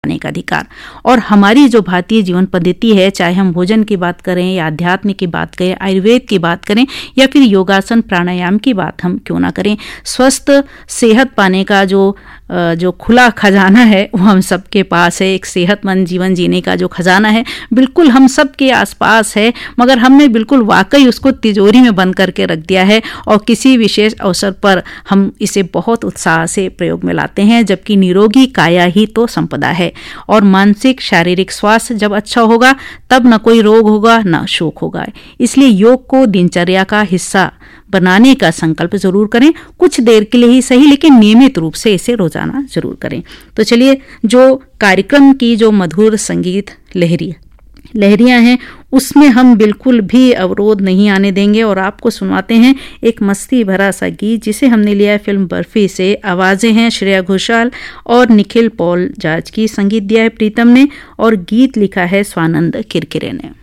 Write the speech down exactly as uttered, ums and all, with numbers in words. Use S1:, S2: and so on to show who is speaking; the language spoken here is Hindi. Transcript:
S1: पाने का अधिकार। और हमारी जो भारतीय जीवन पद्धति है, चाहे हम भोजन की बात करें या आध्यात्म की बात करें, आयुर्वेद की बात करें या फिर योगासन प्राणायाम की बात हम क्यों ना करें, स्वस्थ सेहत पाने का जो जो खुला खजाना है वो हम सबके पास है। एक सेहतमंद जीवन जीने का जो खजाना है बिल्कुल हम सबके आसपास है, मगर हमने बिल्कुल वाकई उसको तिजोरी में बंद करके रख दिया है और किसी विशेष अवसर पर हम इसे बहुत उत्साह से प्रयोग में लाते हैं, जबकि निरोगी काया ही तो संपदा है। और मानसिक शारीरिक स्वास्थ्य जब अच्छा होगा तब न कोई रोग होगा न शोक होगा। इसलिए योग को दिनचर्या का हिस्सा बनाने का संकल्प जरूर करें, कुछ देर के लिए ही सही लेकिन नियमित रूप से इसे रोजाना जरूर करें। तो चलिए, जो कार्यक्रम की जो मधुर संगीत लहरी लहरियां हैं उसमें हम बिल्कुल भी अवरोध नहीं आने देंगे और आपको सुनवाते हैं एक मस्ती भरा सा गीत जिसे हमने लिया है फिल्म बर्फी से। आवाजें हैं श्रेया घोषाल और निखिल पॉल जाज की, संगीत दिया है प्रीतम ने और गीत लिखा है स्वानंद किरकिरे ने।